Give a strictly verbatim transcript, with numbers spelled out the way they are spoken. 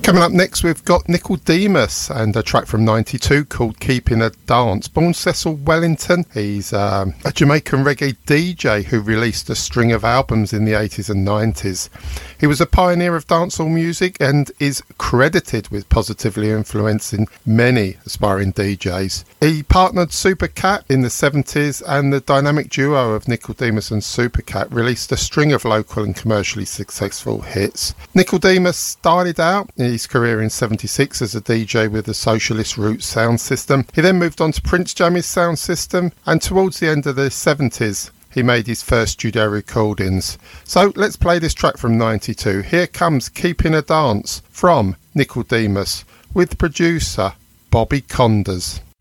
Coming up next, we've got Nicodemus and a track from ninety-two called Keeping a Dance. Born Cecil Wellington, he's um, a Jamaican reggae D J who released a string of albums in the eighties and nineties. He was a pioneer of dancehall music and is credited with positively influencing many aspiring D Js. He partnered Supercat in the seventies, and the dynamic duo of Nicodemus and Supercat released a string of local and commercially successful hits. Nicodemus started out in his career in seventy-six as a D J with the Socialist Roots sound system. He then moved on to Prince Jammy's sound system, and towards the end of the seventies he made his first studio recordings. So let's play this track from ninety-two. Here comes Keeping a Dance from Nicodemus with producer Bobby Condors.